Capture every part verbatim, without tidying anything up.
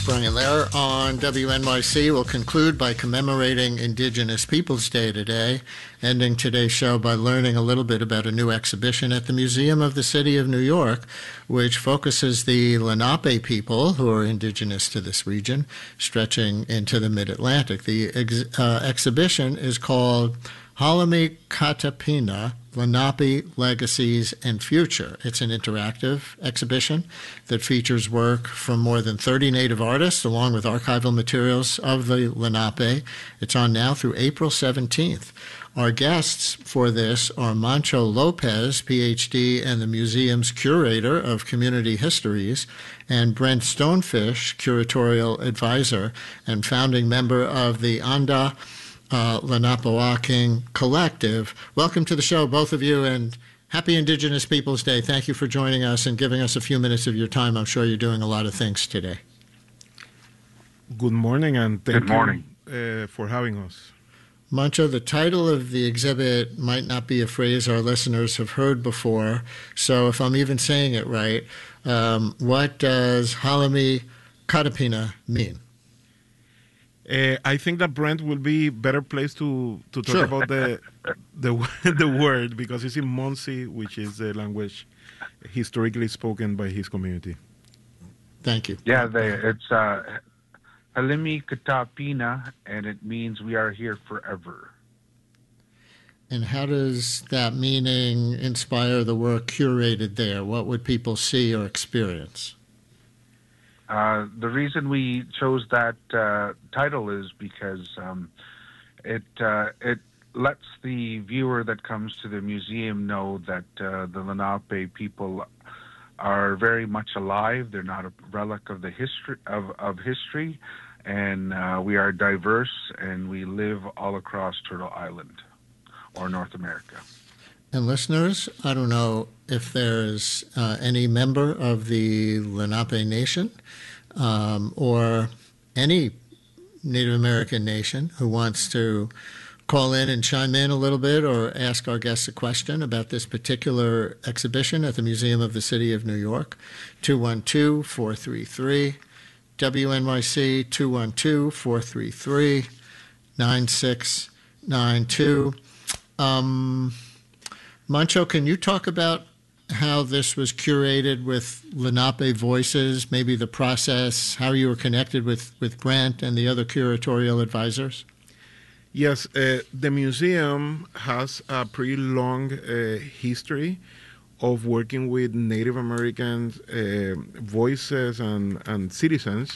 Brian Lehrer on W N Y C will conclude by commemorating Indigenous Peoples Day today, ending today's show by learning a little bit about a new exhibition at the Museum of the City of New York, which focuses the Lenape people, who are indigenous to this region, stretching into the mid-Atlantic. The ex- uh, exhibition is called Halimi Katapina, Lenape, Legacies, and Future. It's an interactive exhibition that features work from more than thirty native artists, along with archival materials of the Lenape. It's on now through April seventeenth. Our guests for this are Mancho Lopez, P H D, and the museum's curator of community histories, and Brent Stonefish, curatorial advisor and founding member of the Anda Uh, Lenapehoking Collective. Welcome to the show, both of you, and happy Indigenous Peoples Day. Thank you for joining us and giving us a few minutes of your time. I'm sure you're doing a lot of things today. Good morning, and thank Good morning. you uh, for having us. Mancho, the title of the exhibit might not be a phrase our listeners have heard before, so if I'm even saying it right, um, what does Halimi Katapina mean? Uh, I think that Brent will be better placed to, to talk Sure. about the the the word, because it's in Monsi, which is the language historically spoken by his community. Thank you. Yeah, they, it's uh, Halimi Katapina, and it means we are here forever. And how does that meaning inspire the work curated there? What would people see or experience? Uh, the reason we chose that uh, title is because um, it uh, it lets the viewer that comes to the museum know that uh, the Lenape people are very much alive. They're not a relic of the history of, of history, and uh, we are diverse, and we live all across Turtle Island or North America. And listeners, I don't know if there's uh, any member of the Lenape Nation um, or any Native American nation who wants to call in and chime in a little bit or ask our guests a question about this particular exhibition at the Museum of the City of New York. two one two, four three three, W N Y C, two one two, four three three, nine six nine two. Um... Mancho, can you talk about how this was curated with Lenape voices, maybe the process, how you were connected with, with Brent and the other curatorial advisors? Yes, uh, the museum has a pretty long uh, history of working with Native American uh, voices and, and citizens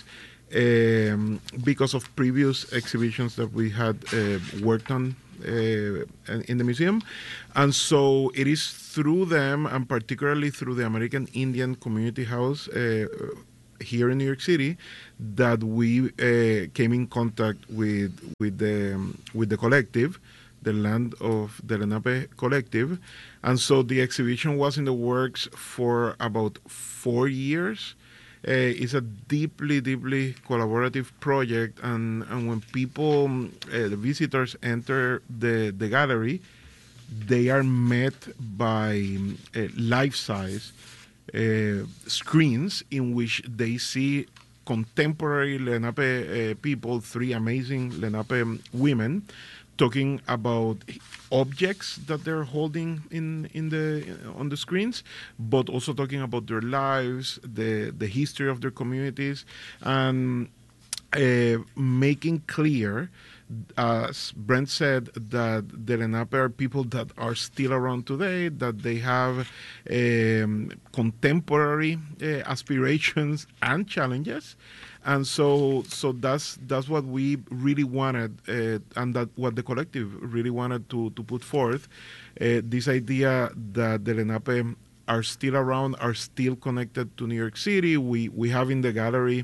um, because of previous exhibitions that we had uh, worked on Uh, in the museum. And so it is through them, and particularly through the American Indian Community House uh, here in New York City, that we uh, came in contact with with the um, with the collective, the Land of the Lenape Collective. And so the exhibition was in the works for about four years. Uh, it's a deeply, deeply collaborative project, and, and when people, uh, the visitors enter the, the gallery, they are met by uh, life-size uh, screens in which they see contemporary Lenape uh, people, three amazing Lenape women, talking about objects that they're holding in in the on the screens, but also talking about their lives, the the history of their communities, and uh, making clear, as Brent said, that the Lenape are people that are still around today, that they have um, contemporary uh, aspirations and challenges. And so, so that's that's what we really wanted, uh, and that what the collective really wanted to to put forth. Uh, this idea that the Lenape are still around, are still connected to New York City. We we have in the gallery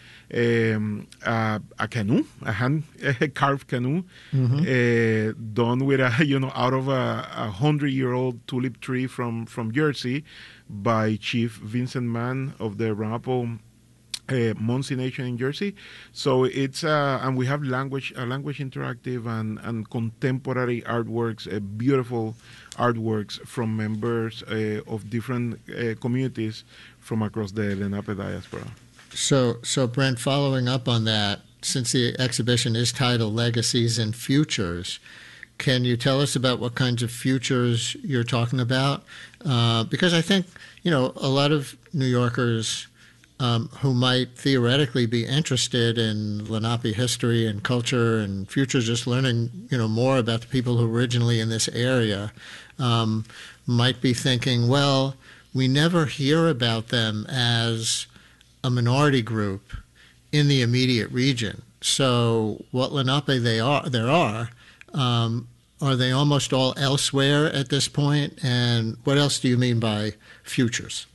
um, uh, a canoe, a hand a carved canoe, mm-hmm. uh, done with a you know out of a, a hundred year old tulip tree from from Jersey, by Chief Vincent Mann of the Ramapo Uh, Monsi Nation in Jersey. So it's uh, and we have language, uh, language interactive and, and contemporary artworks, uh, beautiful artworks from members uh, of different uh, communities from across the Lenape diaspora. So, so Brent, following up on that, since the exhibition is titled Legacies and Futures, can you tell us about what kinds of futures you're talking about? Uh, because I think, you know, a lot of New Yorkers um, who might theoretically be interested in Lenape history and culture and futures, just learning, you know, more about the people who were originally in this area, um, might be thinking, well, we never hear about them as a minority group in the immediate region. So what Lenape they are, there are, um, are they almost all elsewhere at this point? And what else do you mean by futures?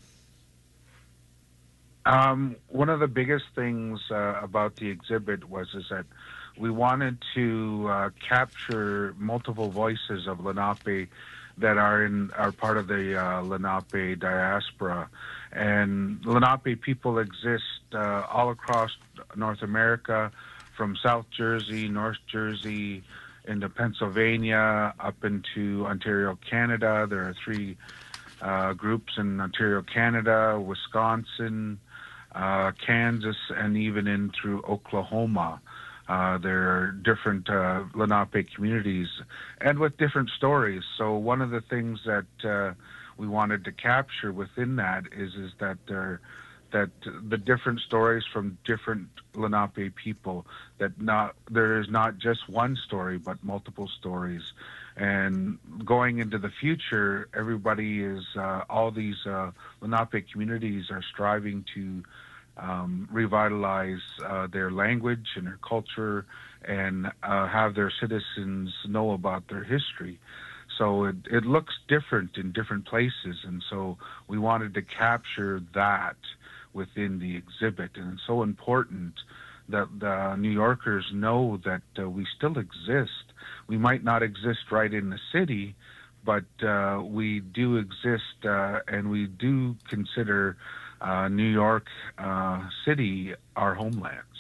Um, one of the biggest things uh, about the exhibit was is that we wanted to uh, capture multiple voices of Lenape that are in are part of the uh, Lenape diaspora. And Lenape people exist uh, all across North America, from South Jersey, North Jersey, into Pennsylvania, up into Ontario, Canada. There are three uh, groups in Ontario, Canada, Wisconsin, uh, Kansas, and even in through Oklahoma. Uh, there are different uh, Lenape communities, and with different stories. So one of the things that uh, we wanted to capture within that is is that there, that the different stories from different Lenape people. That not there is not just one story, but multiple stories. And going into the future, everybody is uh, all these uh, Lenape communities are striving to Um, revitalize uh, their language and their culture, and uh, have their citizens know about their history. So it, it looks different in different places, and so we wanted to capture that within the exhibit. And it's so important that the New Yorkers know that uh, we still exist. We might not exist right in the city, but uh, we do exist, uh, and we do consider Uh, New York uh, City, our homelands.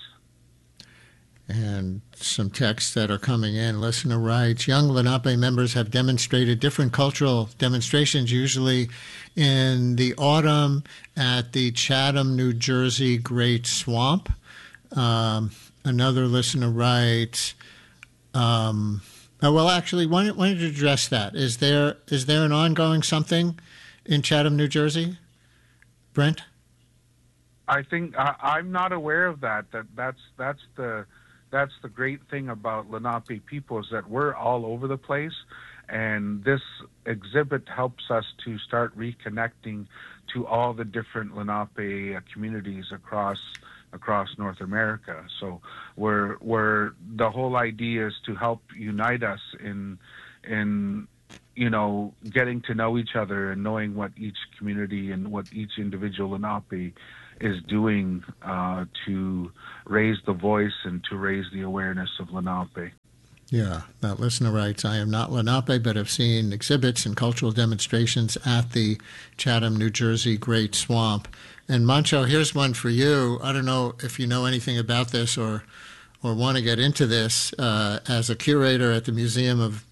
And some texts that are coming in. Listener writes, young Lenape members have demonstrated different cultural demonstrations, usually in the autumn at the Chatham, New Jersey Great Swamp. Um, another listener writes, um, oh, well, actually, why don't, why don't you address that? Is there is there an ongoing something in Chatham, New Jersey? Brent? I think I, I'm not aware of that. That that's that's the that's the great thing about Lenape people, is that we're all over the place, and this exhibit helps us to start reconnecting to all the different Lenape uh, communities across across North America. So we're we're the whole idea is to help unite us in in you know getting to know each other and knowing what each community and what each individual Lenape is doing uh, to raise the voice and to raise the awareness of Lenape. Yeah, that listener writes, I am not Lenape, but have seen exhibits and cultural demonstrations at the Chatham, New Jersey Great Swamp. And Mancho, here's one for you. I don't know if you know anything about this or or want to get into this. Uh, as a curator at the Museum of